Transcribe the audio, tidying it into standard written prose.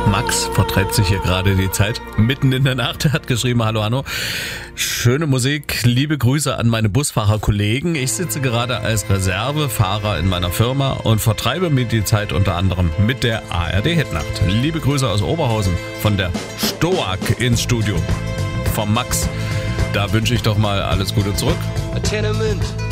Max vertreibt sich hier gerade die Zeit mitten in der Nacht. Er hat geschrieben, hallo Hanno, schöne Musik, liebe Grüße an meine Busfahrerkollegen. Ich sitze gerade als Reservefahrer in meiner Firma und vertreibe mir die Zeit unter anderem mit der ARD Hitnacht. Liebe Grüße aus Oberhausen von der Stoak ins Studio. Vom Max, da wünsche ich doch mal alles Gute zurück. A tenement